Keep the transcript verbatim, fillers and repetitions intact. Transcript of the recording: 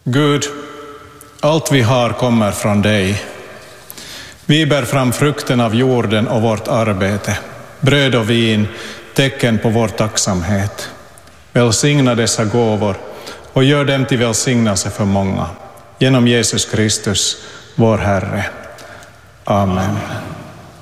Gud, allt vi har kommer från dig. Vi bär fram frukten av jorden och vårt arbete, bröd och vin, tecken på vår tacksamhet. Välsigna dessa gåvor och gör dem till välsignelse för många. Genom Jesus Kristus, vår Herre. Amen.